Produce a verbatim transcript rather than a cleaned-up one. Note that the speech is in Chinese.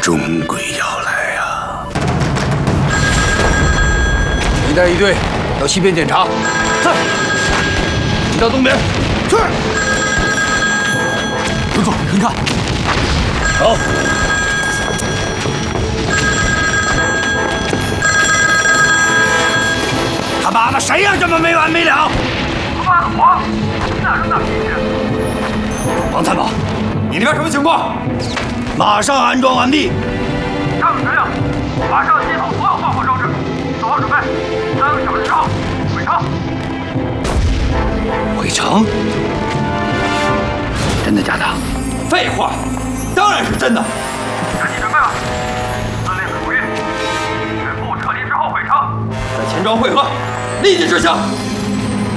终归要来啊！ 你带一队到西边检查。是。你到东边。是。刘总，您看。好。他妈的，谁呀？这么没完没了！ 他妈的我，哪能当兵去？ 王参谋，你那边什么情况？马上安装完毕。 上指令，马上接通所有放火装置，做好准备。三个小时之后回城。 回城？真的假的？废话，当然是真的。 全体准备了，司令属于全部撤离之后回城。 在钱庄会合，立即执行。